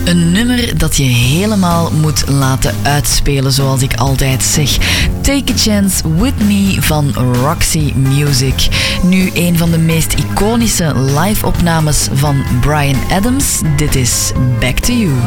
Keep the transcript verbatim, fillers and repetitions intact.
Een nummer dat je helemaal moet laten uitspelen, zoals ik altijd zeg. Take a Chance With Me van Roxy Music. Nu een van de meest iconische live-opnames van Bryan Adams. Dit is Back to You.